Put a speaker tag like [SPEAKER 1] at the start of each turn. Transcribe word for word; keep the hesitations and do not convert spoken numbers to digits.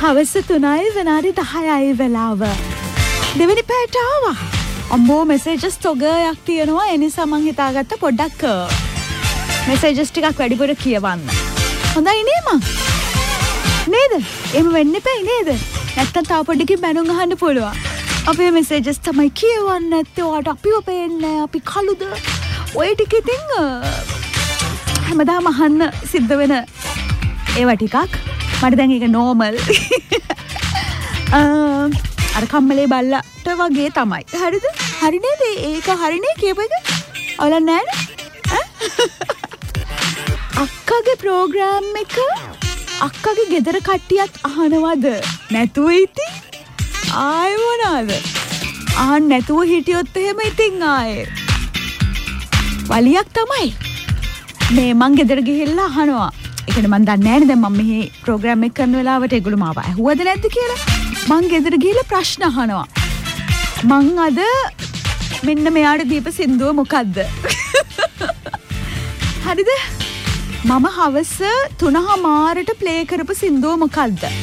[SPEAKER 1] හවස තුනයි විනාඩි දහයයි වෙලාව. දෙවෙනි පැයට ආවා. අම්බෝ මෙසේජස් තොගයක් තියෙනවා. ඒ නිසා මං හිතාගත්ත පොඩ්ඩක් මෙසේජස් ටිකක් වැඩිපුර කියවන්න. හොඳයි නේ මං? නේද? එහෙම වෙන්න එපා නේද? නැත්තම් තාම පොඩ්ඩකින් බැනුම් අහන්න පුළුවන්. අපේ මෙසේජස් තමයි කියවන්න නැත්තේ. ඔයාට අපිව පේන්නේ අපි කළුද? ඔය ටික ඉතින් හැමදාම අහන්න සිද්ධ වෙන ඒවා ටිකක්. මට දැන් ඒක නෝමල්. අර කම්මලේ බල්ලට වගේ තමයි. හරිද? හරි නේද? ඒක හරිනේ කියපු එක. අවුලක් නැහැ අක්කගේ ප්‍රෝග්‍රෑම් එක අක්කගේ ගෙදර කට්ටියත් අහනවද? නැතුව ඉතින් ආයෙ මොනවාද? අහන්න නැතුව හිටියොත් එහෙම ඉතින් ආයෙ වලියක් තමයි. මේ මං ගෙදර ගිහිල්ලා අහනවා. ඒකනේ මන් දන්නේ නැහැ නේ දැන් මම මෙහි ප්‍රෝග්‍රෑම් එක කරන වෙලාවට ඒගොල්ලෝ මාව ඇහුවද නැද්ද කියලා. මං ගෙදර ගිහලා ප්‍රශ්න අහනවා. මං අද මෙන්න මෙයාට දීප සින්දුව මොකද්ද? හරිද? මම හවස තුනහමාරට ප්ලේ කරපු සින්දුව මොකද්ද?